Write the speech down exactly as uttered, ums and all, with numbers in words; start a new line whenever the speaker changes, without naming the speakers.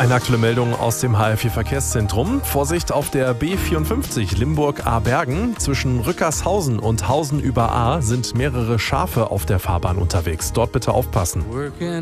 Eine aktuelle Meldung aus dem H R vier Verkehrszentrum. Vorsicht auf der B vierundfünfzig Limburg-Ahrbergen. Zwischen Rückershausen und Hausen über Ahr sind mehrere Schafe auf der Fahrbahn unterwegs. Dort bitte aufpassen.